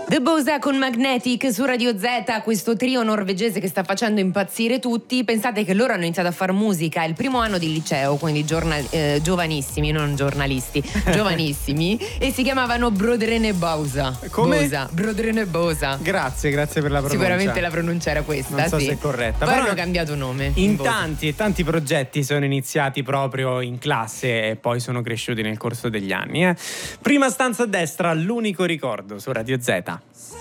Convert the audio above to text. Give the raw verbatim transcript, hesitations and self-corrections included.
The Bosa con Magnetic su Radio Z, questo trio norvegese che sta facendo impazzire tutti. Pensate che loro hanno iniziato a fare musica il primo anno di liceo, quindi giornal- eh, giovanissimi, non giornalisti, giovanissimi, e si chiamavano Brodrene Bosa. Come? Bosa, Brodrene Bosa. Grazie, grazie per la pronuncia. Sicuramente la pronuncia era questa, non so sì. se è corretta. Poi Però hanno cambiato nome. In Bosa. tanti e tanti progetti sono iniziati proprio in classe e poi sono cresciuti nel corso degli anni. Eh. Prima stanza a destra, l'unico ricordo su Radio Z.